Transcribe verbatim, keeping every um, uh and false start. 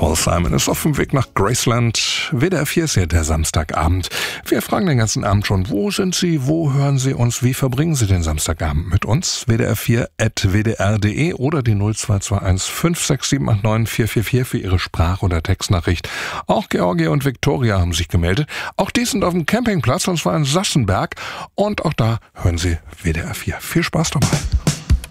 Paul Simon ist auf dem Weg nach Graceland. W D R vier ist ja der Samstagabend. Wir fragen den ganzen Abend schon, wo sind Sie, wo hören Sie uns, wie verbringen Sie den Samstagabend mit uns? W D R vier at w d r punkt d e oder die null zwei zwei eins fünf sechs sieben acht neun vier vier vier für Ihre Sprach- oder Textnachricht. Auch Georgia und Viktoria haben sich gemeldet. Auch die sind auf dem Campingplatz, und zwar in Sassenberg. Und auch da hören Sie W D R vier. Viel Spaß dabei.